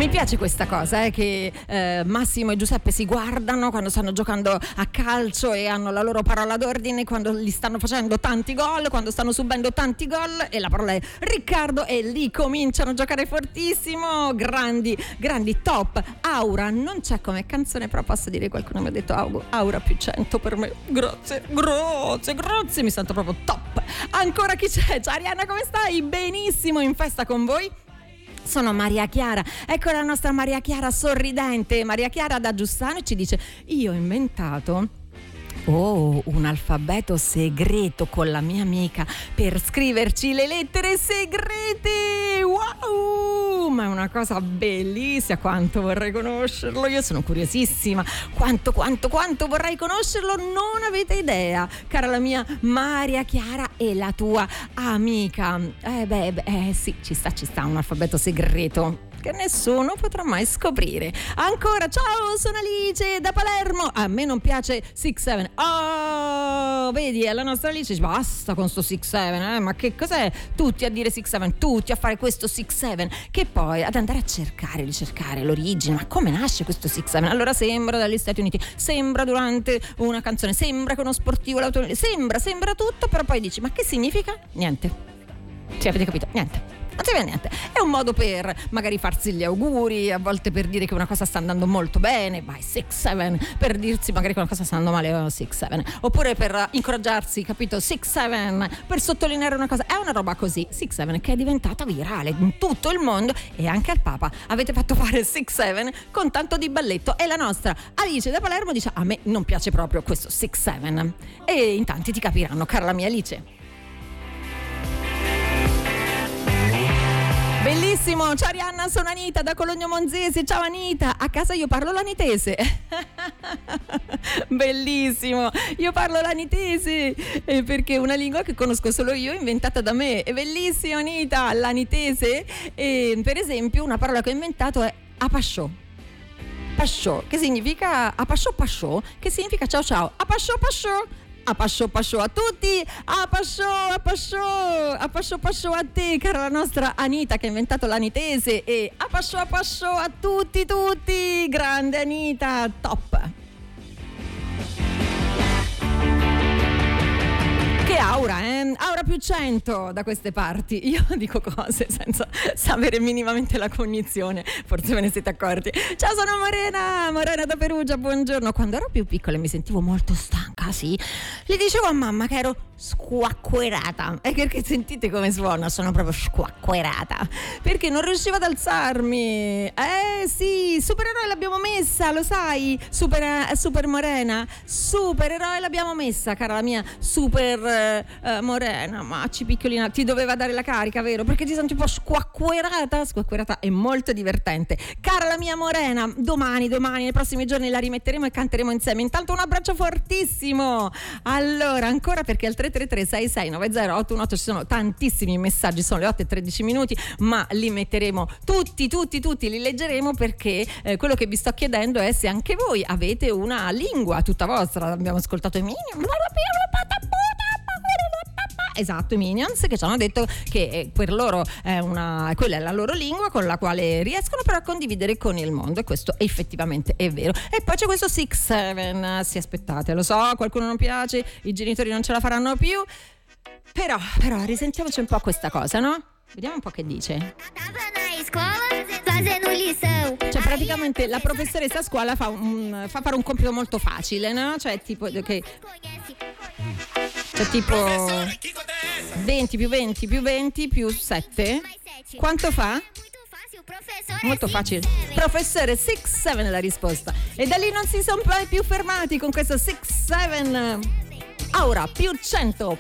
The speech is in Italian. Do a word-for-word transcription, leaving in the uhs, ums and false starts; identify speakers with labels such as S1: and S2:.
S1: Mi piace questa cosa, eh, che eh, Massimo e Giuseppe si guardano quando stanno giocando a calcio e hanno la loro parola d'ordine quando gli stanno facendo tanti gol, quando stanno subendo tanti gol, e la parola è Riccardo, e lì cominciano a giocare fortissimo. Grandi, grandi, top. Aura non c'è come canzone, però posso dire, qualcuno mi ha detto Aura più cento per me. Grazie, grazie, grazie, mi sento proprio top. Ancora chi c'è? Ciao Arianna, come stai? Benissimo, in festa con voi. Sono Maria Chiara, ecco la nostra Maria Chiara sorridente. Maria Chiara da Giussano ci dice: io ho inventato Oh, un alfabeto segreto con la mia amica per scriverci le lettere segrete. Wow! Ma è una cosa bellissima, quanto vorrei conoscerlo. Io sono curiosissima. Quanto, quanto, quanto vorrei conoscerlo, non avete idea. Cara la mia Maria Chiara e la tua amica. Eh beh, beh eh, sì, ci sta, ci sta un alfabeto segreto che nessuno potrà mai scoprire. Ancora, ciao, sono Alice da Palermo. A me non piace six seven. Oh, vedi, è la nostra Alice. Basta con sto six seven, eh? Ma che cos'è? Tutti a dire six seven, tutti a fare questo six seven, che poi ad andare a cercare, ricercare l'origine. Ma come nasce questo six seven? Allora sembra dagli Stati Uniti, sembra durante una canzone, sembra che uno sportivo l'automobile, sembra, sembra tutto, però poi dici, ma che significa? Niente. Ci avete capito? Niente. Non si vede niente. È un modo per magari farsi gli auguri, a volte per dire che una cosa sta andando molto bene, vai six seven, per dirsi magari che una cosa sta andando male, oh, six seven, oppure per incoraggiarsi, capito? six seven, per sottolineare una cosa. È una roba così, six seven, che è diventata virale in tutto il mondo, e anche al Papa avete fatto fare six seven con tanto di balletto. E la nostra Alice da Palermo dice: a me non piace proprio questo six seven. E in tanti ti capiranno, cara la mia Alice. Bellissimo, ciao Arianna, sono Anita da Cologno Monzese. Ciao Anita, a casa io parlo l'anitese. Bellissimo, io parlo l'anitese eh, perché è una lingua che conosco solo io, inventata da me. È bellissimo Anita, l'anitese. E, per esempio, una parola che ho inventato è apasciò. Pasciò, che significa apasciò pasciò, che significa ciao ciao. Apasciò pasciò. A pasciò pasciò a tutti, a pasciò, a pasciò, a pasciò pasciò a te, cara la nostra Anita che ha inventato l'anitese, e a pasciò a pasciò a tutti, tutti, grande Anita, top. Che aura, eh? Aura più cento da queste parti. Io dico cose senza sapere minimamente la cognizione, forse ve ne siete accorti. Ciao, sono Morena, Morena da Perugia, buongiorno. Quando ero più piccola e mi sentivo molto stanca, sì, gli dicevo a mamma che ero squacquerata. E perché sentite come suona? Sono proprio squacquerata, perché non riuscivo ad alzarmi. Eh sì, supereroe l'abbiamo messa, lo sai? Super, super Morena, supereroe l'abbiamo messa, cara la mia super eh, Morena. Ma ci piccolina, ti doveva dare la carica, vero? Perché ti senti un po' squacquerata. Squacquerata è molto divertente, cara la mia Morena. Domani, domani, nei prossimi giorni la rimetteremo e canteremo insieme. Intanto un abbraccio fortissimo. Allora, ancora, perché al tre tre tre sei sei nove zero otto uno otto ci sono tantissimi messaggi, sono le otto e tredici minuti, ma li metteremo tutti, tutti, tutti, li leggeremo, perché eh, quello che vi sto chiedendo è se anche voi avete una lingua tutta vostra. Abbiamo ascoltato i Minions, esatto, i Minions, che ci hanno detto che per loro è una, quella è la loro lingua con la quale riescono però a condividere con il mondo, e questo effettivamente è vero. E poi c'è questo six seven, si aspettate, lo so, a qualcuno non piace, i genitori non ce la faranno più, però, però risentiamoci un po' questa cosa, no? Vediamo un po' che dice. Cioè praticamente la professoressa a scuola fa, un, fa fare un compito molto facile, no? Cioè tipo che cioè tipo venti più venti più venti più sette quanto fa? Molto facile. Professore, six seven è la risposta. E da lì non si sono mai più fermati con questo six seven. Aura più cento